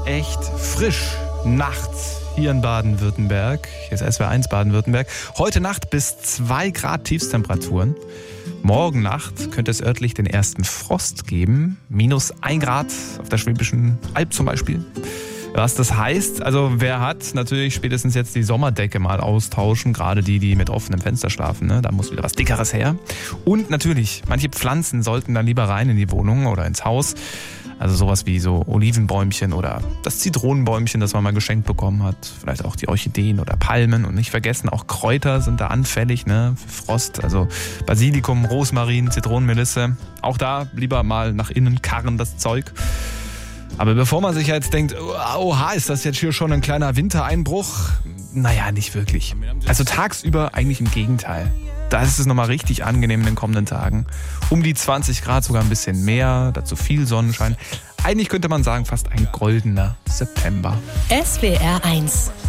echt frisch nachts hier in Baden-Württemberg. Hier ist SWR 1 Baden-Württemberg. Heute Nacht bis 2 Grad Tiefstemperaturen. Morgen Nacht könnte es örtlich den ersten Frost geben. -1 Grad auf der Schwäbischen Alb zum Beispiel. Was das heißt, also wer hat, natürlich spätestens jetzt die Sommerdecke mal austauschen, gerade die mit offenem Fenster schlafen, ne? Da muss wieder was Dickeres her. Und natürlich, manche Pflanzen sollten dann lieber rein in die Wohnung oder ins Haus. Also sowas wie so Olivenbäumchen oder das Zitronenbäumchen, das man mal geschenkt bekommen hat. Vielleicht auch die Orchideen oder Palmen. Und nicht vergessen, auch Kräuter sind da anfällig, ne? Für Frost. Also Basilikum, Rosmarin, Zitronenmelisse. Auch da lieber mal nach innen karren das Zeug. Aber bevor man sich jetzt denkt, oha, ist das jetzt hier schon ein kleiner Wintereinbruch? Naja, nicht wirklich. Also tagsüber eigentlich im Gegenteil. Da ist es nochmal richtig angenehm in den kommenden Tagen. Um die 20 Grad, sogar ein bisschen mehr, dazu viel Sonnenschein. Eigentlich könnte man sagen, fast ein goldener September. SWR 1